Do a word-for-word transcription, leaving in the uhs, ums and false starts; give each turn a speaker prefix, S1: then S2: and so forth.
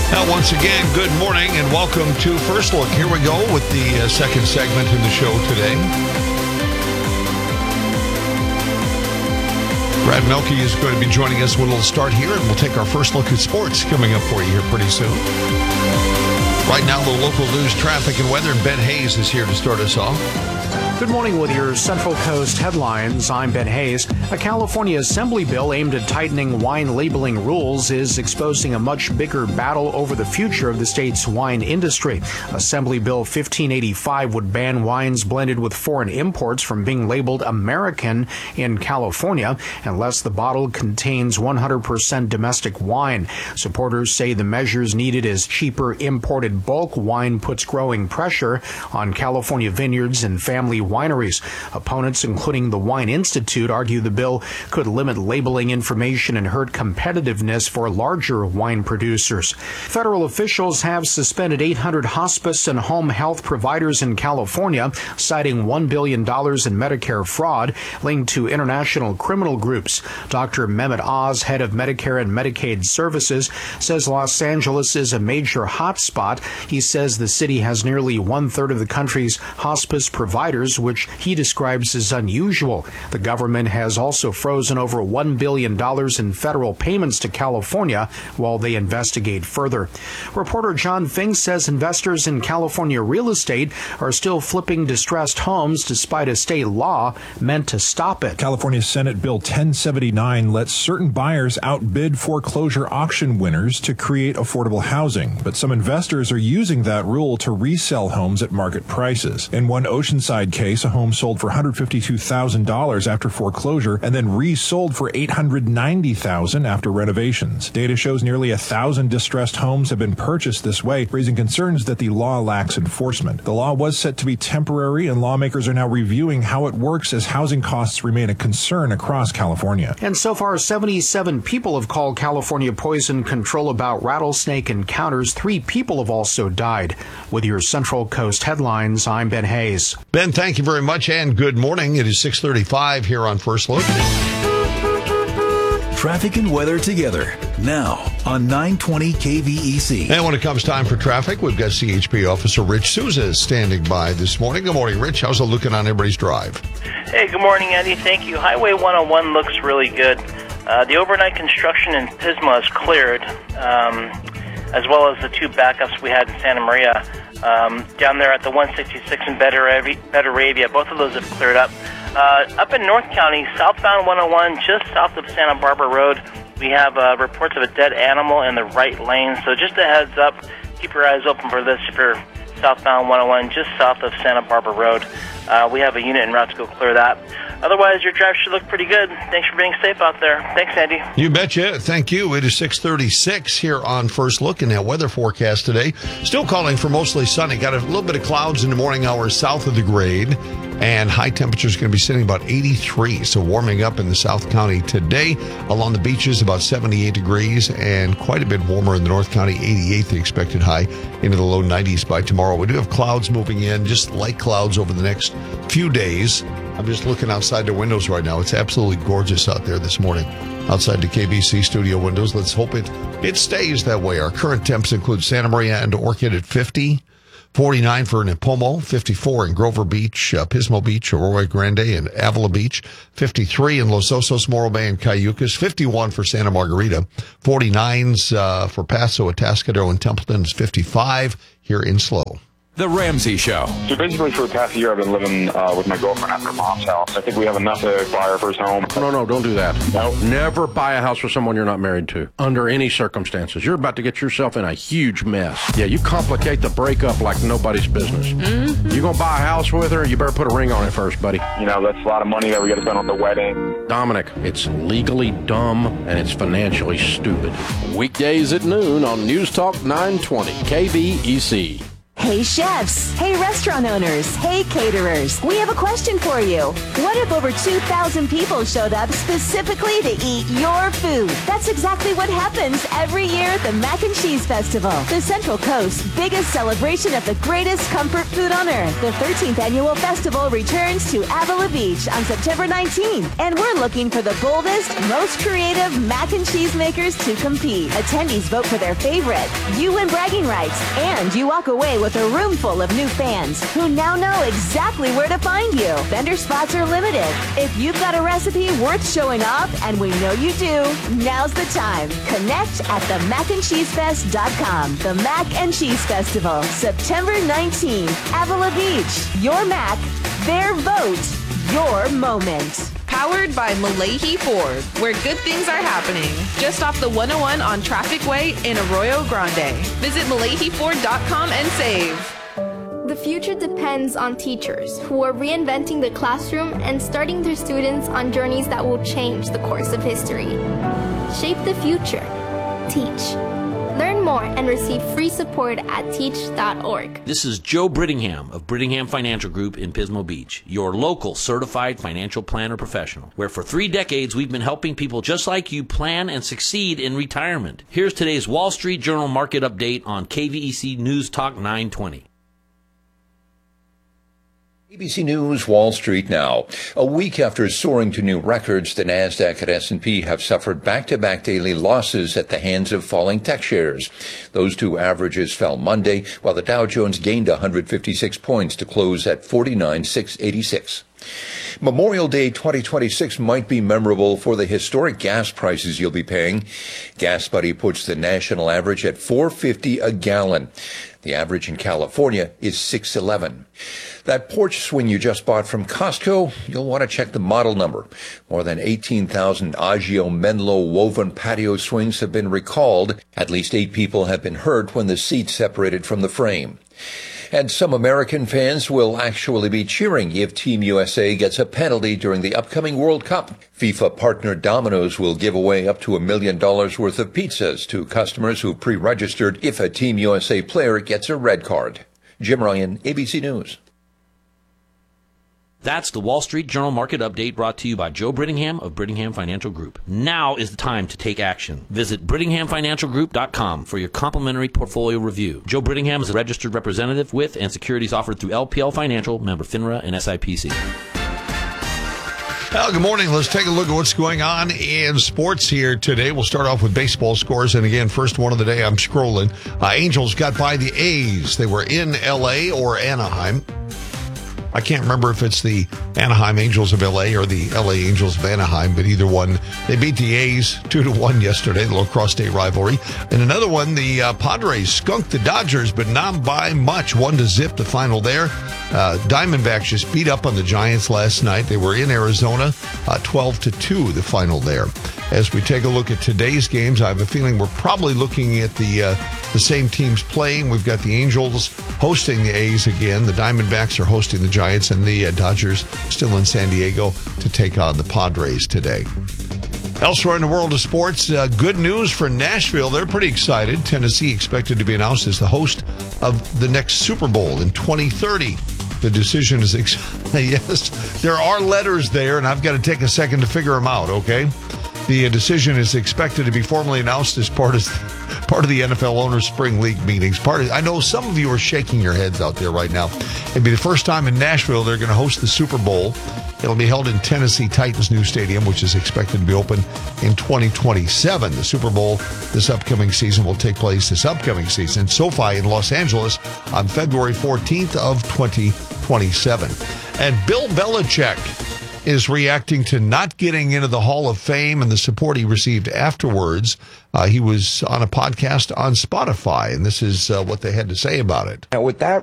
S1: Now, once again, good morning and welcome to First Look. Here we go with the uh, second segment in the show today. Brad Melke is going to be joining us with a little start here, and we'll take our first look at sports coming up for you here pretty soon. Right now, the local news, traffic, and weather, and Ben Hayes is here to start us off.
S2: Good morning with your Central Coast headlines. I'm Ben Hayes. A California Assembly bill aimed at tightening wine labeling rules is exposing a much bigger battle over the future of the state's wine industry. Assembly Bill fifteen eighty-five would ban wines blended with foreign imports from being labeled American in California unless the bottle contains one hundred percent domestic wine. Supporters say the measures needed as cheaper imported bulk wine puts growing pressure on California vineyards and family wineries. Opponents, including the Wine Institute, argue the bill could limit labeling information and hurt competitiveness for larger wine producers. Federal officials have suspended eight hundred hospice and home health providers in California, citing one billion dollars in Medicare fraud linked to international criminal groups. Doctor Mehmet Oz, head of Medicare and Medicaid Services, says Los Angeles is a major hotspot. He says the city has nearly one-third of the country's hospice providers, which he describes as unusual. The government has also frozen over one billion dollars in federal payments to California while they investigate further. Reporter John Fink says investors in California real estate are still flipping distressed homes despite a state law meant to stop it.
S3: California Senate Bill ten seventy-nine lets certain buyers outbid foreclosure auction winners to create affordable housing, but some investors are using that rule to resell homes at market prices. In one Oceanside case, a home sold for one hundred fifty-two thousand dollars after foreclosure and then resold for eight hundred ninety thousand dollars after renovations. Data shows nearly a thousand distressed homes have been purchased this way, raising concerns that the law lacks enforcement. The law was set to be temporary, and lawmakers are now reviewing how it works as housing costs remain a concern across California.
S2: And so far, seventy-seven people have called California Poison Control about rattlesnake encounters. Three people have also died. With your Central Coast headlines, I'm Ben Hayes.
S1: Ben, thank you very much, and good morning. It is six thirty-five here on First Look.
S4: Traffic and weather together now on nine twenty K V E C.
S1: And when it comes time for traffic, we've got C H P Officer Rich Souza standing by this morning. Good morning, Rich. How's it looking on everybody's drive?
S5: Hey, good morning, Andy. Thank you. Highway one oh one looks really good. Uh, the overnight construction in Pismo is cleared, um, as well as the two backups we had in Santa Maria. Um, down there at the one sixty-six in Betaravia, both of those have cleared up. Uh, up in North County, southbound one oh one, just south of Santa Barbara Road, we have uh, reports of a dead animal in the right lane. So just a heads up, keep your eyes open for this if you're southbound one oh one, just south of Santa Barbara Road. Uh, we have a unit en route to go clear that. Otherwise, your drive should look pretty good. Thanks for being safe out there. Thanks, Andy.
S1: You betcha. Thank you. It is six thirty-six here on First Look, and that weather forecast today. Still calling for mostly sunny. Got a little bit of clouds in the morning hours south of the grade, and high temperatures going to be sitting about eighty-three, so warming up in the South County today. Along the beaches, about seventy-eight degrees, and quite a bit warmer in the North County, eighty-eight, the expected high, into the low nineties by tomorrow. We do have clouds moving in, just light clouds over the next few days. I'm just looking outside the windows right now. It's absolutely gorgeous out there this morning outside the K B C studio windows. Let's hope it, it stays that way. Our current temps include Santa Maria and Orchid at fifty, forty-nine for Nipomo, fifty-four in Grover Beach, uh, Pismo Beach, Arroyo Grande, and Avila Beach, fifty-three in Los Osos, Morro Bay, and Cayucas, fifty-one for Santa Margarita, forty-nines uh, for Paso, Atascadero, and Templeton, is fifty-five here in Slow.
S6: The Ramsey Show.
S7: So basically for the past year, I've been living uh, with my girlfriend at her mom's house. I think we have enough to buy our first home.
S8: No, no, don't do that.
S7: No.
S8: Never buy a house with someone you're not married to, under any circumstances. You're about to get yourself in a huge mess. Yeah, you complicate the breakup like nobody's business. Mm-hmm. You're going to buy a house with her, you better put a ring on it first, buddy.
S7: You know, that's a lot of money that we got to spend on the wedding.
S8: Dominic, it's legally dumb and it's financially stupid.
S6: Weekdays at noon on News Talk nine twenty K V E C. Hey chefs, hey restaurant owners, hey caterers, we have a question for you. What if over two thousand people showed up specifically to eat your food? That's exactly what happens every year at the Mac and Cheese Festival, the Central Coast's biggest celebration of the greatest comfort food on earth. The thirteenth annual festival returns to Avila Beach on September nineteenth, and we're looking for the boldest, most creative mac and cheese makers to compete. Attendees vote for their favorite. You win bragging rights, and you walk away with a room full of new fans who now know exactly where to find you. Vendor spots are limited. If you've got a recipe worth showing off, and we know you do, now's the time. Connect at the mac and cheese fest dot com. The Mac and Cheese Festival, September nineteenth, Avila Beach. Your Mac, their vote, your moment.
S9: Powered by Malahi Ford, where good things are happening. Just off the one oh one on Traffic Way in Arroyo Grande. Visit Malahi Ford dot com and save.
S10: The future depends on teachers who are reinventing the classroom and starting their students on journeys that will change the course of history. Shape the future. Teach. Learn more and receive free support at teach dot org.
S11: This is Joe Brittingham of Brittingham Financial Group in Pismo Beach, your local certified financial planner professional, where for three decades we've been helping people just like you plan and succeed in retirement. Here's today's Wall Street Journal market update on K V E C News Talk nine twenty.
S12: A B C News, Wall Street now. A week after soaring to new records, the NASDAQ and S and P have suffered back-to-back daily losses at the hands of falling tech shares. Those two averages fell Monday, while the Dow Jones gained one hundred fifty-six points to close at forty-nine thousand six hundred eighty-six. Memorial Day twenty twenty-six might be memorable for the historic gas prices you'll be paying. GasBuddy puts the national average at four dollars and fifty cents a gallon. The average in California is six dollars and eleven cents. That porch swing you just bought from Costco, you'll want to check the model number. More than eighteen thousand Agio Menlo woven patio swings have been recalled. At least eight people have been hurt when the seat separated from the frame. And some American fans will actually be cheering if Team U S A gets a penalty during the upcoming World Cup. FIFA partner Domino's will give away up to a million dollars worth of pizzas to customers who pre-registered if a Team U S A player gets a red card. Jim Ryan, A B C News.
S11: That's the Wall Street Journal market update brought to you by Joe Brittingham of Brittingham Financial Group. Now is the time to take action. Visit Brittingham Financial Group dot com for your complimentary portfolio review. Joe Brittingham is a registered representative with and securities offered through L P L Financial, member FINRA and S I P C.
S1: Well, good morning. Let's take a look at what's going on in sports here today. We'll start off with baseball scores. And again, first one of the day, I'm scrolling. Uh, Angels got by the A's. They were in L A or Anaheim. I can't remember if it's the Anaheim Angels of L A or the L A Angels of Anaheim, but either one. They beat the A's two to one yesterday, the little cross-state rivalry. And another one, the uh, Padres skunked the Dodgers, but not by much. One to zip, the final there. Uh, Diamondbacks just beat up on the Giants last night. They were in Arizona, uh, twelve to two, the final there. As we take a look at today's games, I have a feeling we're probably looking at the uh, the same teams playing. We've got the Angels hosting the A's again. The Diamondbacks are hosting the Giants, and the uh, Dodgers still in San Diego to take on the Padres today. Elsewhere in the world of sports, uh, good news for Nashville. They're pretty excited. Tennessee expected to be announced as the host of the next Super Bowl in twenty thirty. The decision is, ex- yes, there are letters there, and I've got to take a second to figure them out, okay? The decision is expected to be formally announced as part of part of the N F L Owners Spring League meetings. Part of, I know some of you are shaking your heads out there right now. It'll be the first time in Nashville they're going to host the Super Bowl. It'll be held in Tennessee Titans' new stadium, which is expected to be open in twenty twenty-seven. The Super Bowl this upcoming season will take place this upcoming season. SoFi in Los Angeles on February fourteenth of twenty twenty-seven. And Bill Belichick is reacting to not getting into the Hall of Fame and the support he received afterwards. Uh, he was on a podcast on Spotify, and this is uh, what they had to say about it.
S13: And with that